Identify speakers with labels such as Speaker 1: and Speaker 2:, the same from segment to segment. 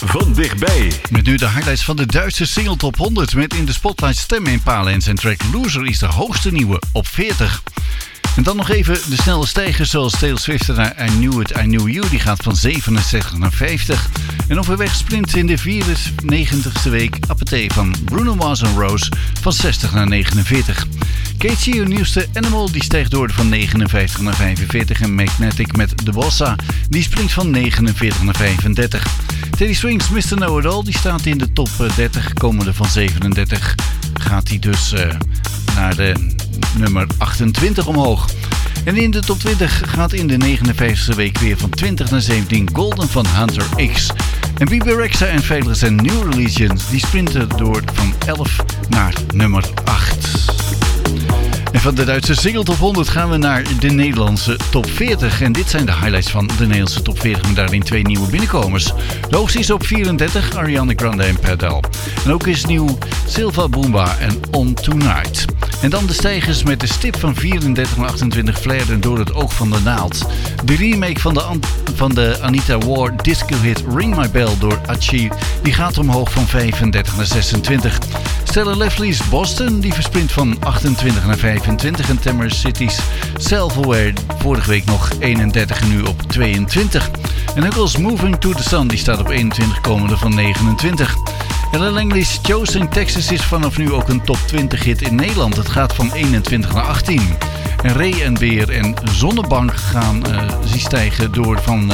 Speaker 1: van dichtbij.
Speaker 2: Met nu de highlights van de Duitse single top 100 met in de spotlight Stem Impala en zijn track Loser is de hoogste nieuwe op 40. En dan nog even de snelle stijgers zoals Taylor Swift naar I Knew It, I Knew You. Die gaat van 67 naar 50. En overweg sprint in de 94ste week Appetee van Bruno Mars en Rose van 60 naar 49. Casey, hun nieuwste Animal, die stijgt door van 59 naar 45. En Magnetic met The Bossa, die springt van 49 naar 35. Teddy Swims, Mr. Know-It-All, die staat in de top 30. Komende van 37 gaat hij dus naar de nummer 28 omhoog. En in de top 20 gaat in de 59e week weer van 20 naar 17 Golden van Hunter X. En Bebe Rexha en Velus en New Religions, die sprinten door van 11 naar nummer 8. En van de Duitse single top 100 gaan we naar de Nederlandse top 40. En dit zijn de highlights van de Nederlandse top 40 met daarin 2 nieuwe binnenkomers. De hoogste is op 34, Ariana Grande en Padel. En ook is nieuw Silva Boomba en On Tonight. En dan de stijgers met de stip van 34 naar 28 Flair en Door het Oog van de Naald. De remake van de Anita Ward disco hit Ring My Bell door Achi, die gaat omhoog van 35 naar 26. Stella Leslie's Boston, die versprint van 28 naar 25. En Tamer City's Self-Aware, vorige week nog 31 en nu op 22. En Huggles Moving to the Sun, die staat op 21, komende van 29. Ella Langley's Chosen Texas is vanaf nu ook een top 20 hit in Nederland. Het gaat van 21 naar 18. En Ray en Beer en Zonnebank die stijgen door van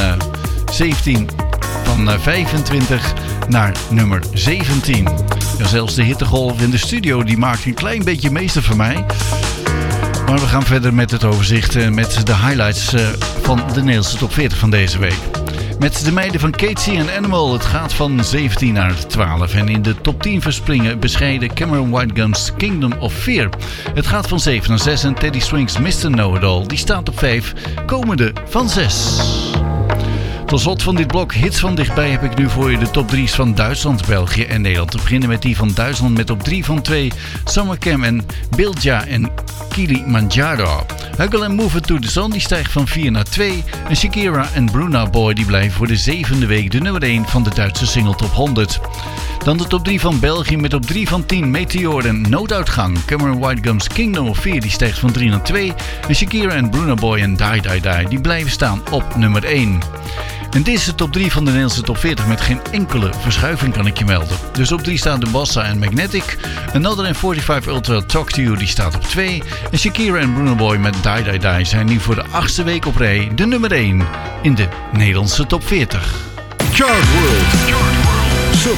Speaker 2: 25 naar nummer 17. Ja, zelfs de hittegolf in de studio die maakt een klein beetje meester van mij. Maar we gaan verder met het overzicht met de highlights van de Nederlandse top 40 van deze week. Met de meiden van Casey en Animal. Het gaat van 17 naar 12. En in de top 10 verspringen bescheiden Cameron Whitegum's Kingdom of Fear. Het gaat van 7 naar 6 en Teddy Swims Mr. Know-It-All. Die staat op 5, komende van 6. Tot slot van dit blok hits van dichtbij heb ik nu voor je de top 3's van Duitsland, België en Nederland. Te beginnen met die van Duitsland met op 3 van 2 Summer Cam en Bilja en Kilimanjaro. Huggle en Move It to the Sun die stijgt van 4 naar 2. En Shakira en Bruna Boy die blijven voor de 7e week de nummer 1 van de Duitse single top 100. Dan de top 3 van België met op 3 van 10 Meteor en Nooduitgang. Cameron Whitegum's Kingdom of Fear die stijgt van 3 naar 2. En Shakira en Bruna Boy en Die Die Die die blijven staan op nummer 1. En dit is de top 3 van de Nederlandse top 40 met geen enkele verschuiving, kan ik je melden. Dus op 3 staan de Bossa en Magnetic. Another and 45 Ultra Talk to You die staat op 2. En Shakira en Bruno Boy met Die Die Die zijn nu voor de 8e week op rij de nummer 1 in de Nederlandse top 40.
Speaker 1: Chart World